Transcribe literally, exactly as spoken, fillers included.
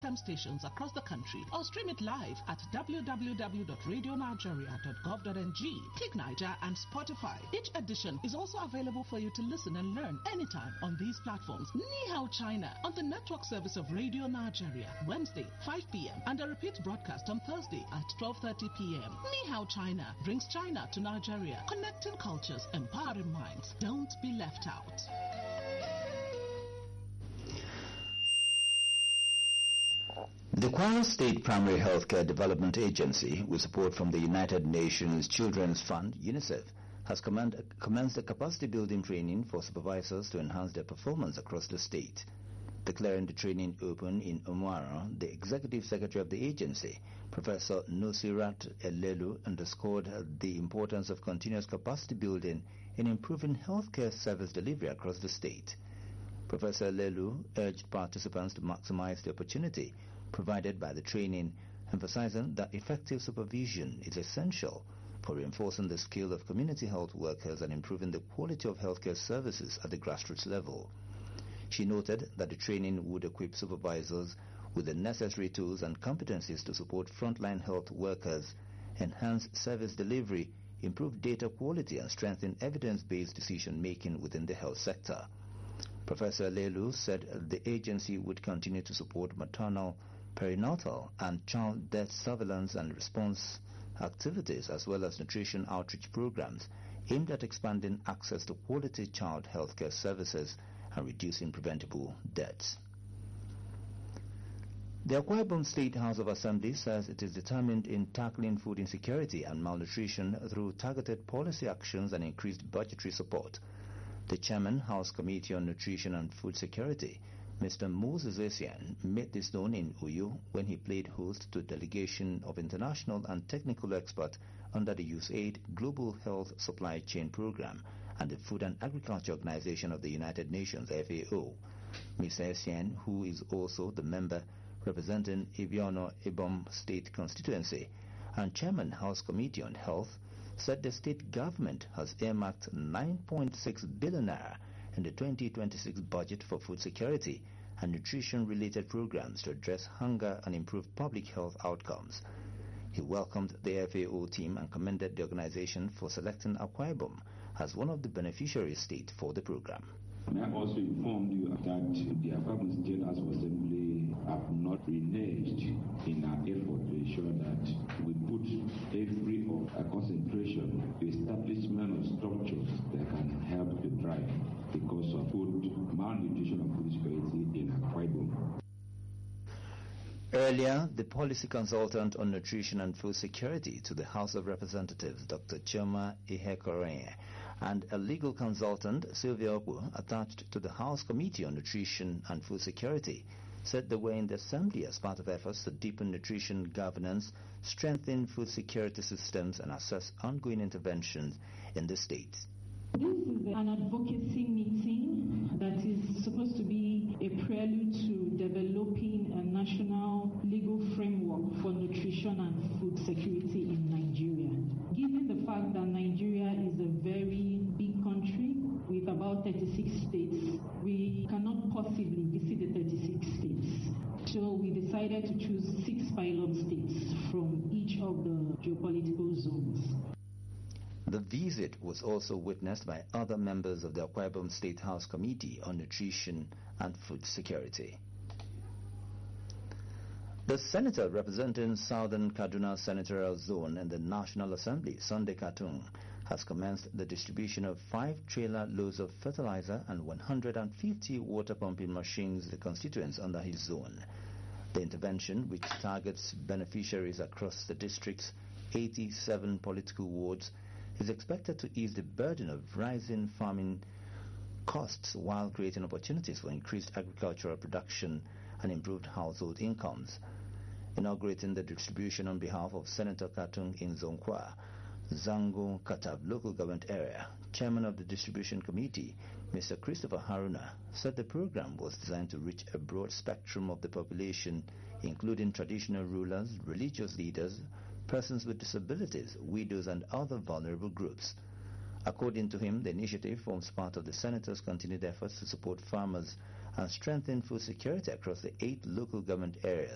M stations across the country or stream it live at w w w dot radio nigeria dot gov dot n g, Click Niger and Spotify. Each edition is also available for you to listen and learn anytime on these platforms. Ni Hao China on the network service of Radio Nigeria, Wednesday, five p m and a repeat broadcast on Thursday at twelve thirty p m Ni Hao China brings China to Nigeria, connecting cultures, empowering minds. Don't be left out. The Kwara State Primary Healthcare Development Agency, with support from the United Nations Children's Fund, UNICEF, has command, commenced a capacity-building training for supervisors to enhance their performance across the state. Declaring the training open in Umwara, the Executive Secretary of the agency, Professor Nusirat Elelu, underscored the importance of continuous capacity building in improving healthcare service delivery across the state. Professor Elelu urged participants to maximize the opportunity provided by the training, emphasizing that effective supervision is essential for reinforcing the skill of community health workers and improving the quality of healthcare services at the grassroots level. She noted that the training would equip supervisors with the necessary tools and competencies to support frontline health workers, enhance service delivery, improve data quality, and strengthen evidence-based decision-making within the health sector. Professor Lelu said the agency would continue to support maternal, perinatal, and child death surveillance and response activities, as well as nutrition outreach programs aimed at expanding access to quality child health care services and reducing preventable deaths. The Akwa Ibom State House of Assembly says it is determined in tackling food insecurity and malnutrition through targeted policy actions and increased budgetary support. The Chairman, House Committee on Nutrition and Food Security, Mister Moses Essien, made this known in Uyo when he played host to a delegation of international and technical experts under the USAID Global Health Supply Chain Program and the Food and Agriculture Organization of the United Nations, F A O. Mister Essien, who is also the member representing Ibiono Ibom State Constituency and Chairman, House Committee on Health, said the state government has earmarked nine point six billion naira in the twenty twenty-six budget for food security and nutrition-related programs to address hunger and improve public health outcomes. He welcomed the F A O team and commended the organization for selecting Akwa Ibom as one of the beneficiary states for the program. May I also inform you that the Akwa Ibom State House of Assembly have not reneged in our effort to ensure that we put every of our concentration to establishment of structures that can help to drive because of food malnutrition and food security in Akwa Ibom. Earlier, the policy consultant on nutrition and food security to the House of Representatives, Doctor Choma Ihekore, and a legal consultant, Sylvia Opu, attached to the House Committee on Nutrition and Food Security, said they were in the Assembly as part of efforts to deepen nutrition governance, strengthen food security systems, and assess ongoing interventions in the state. This is an advocacy meeting that is supposed to be a prelude to developing a national legal framework for nutrition and food security in Nigeria. Given the fact that Nigeria is a very big country with about thirty-six states, we cannot possibly visit the thirty-six states. So we decided to choose six pilot states from each of the geopolitical zones. The visit was also witnessed by other members of the Akwa Ibom State House Committee on Nutrition and Food Security. The senator representing Southern Kaduna Senatorial Zone in the National Assembly, Sunday Katung, has commenced the distribution of five trailer loads of fertilizer and one hundred fifty water pumping machines to the constituents under his zone. The intervention, which targets beneficiaries across the district's eighty-seven political wards, is expected to ease the burden of rising farming costs while creating opportunities for increased agricultural production and improved household incomes. Inaugurating the distribution on behalf of Senator Katung in Zonkwa, Zango Katab local government area, chairman of the distribution committee, Mister Christopher Haruna, said the program was designed to reach a broad spectrum of the population, including traditional rulers, religious leaders, persons with disabilities, widows, and other vulnerable groups. According to him, the initiative forms part of the Senator's continued efforts to support farmers and strengthen food security across the eight local government areas.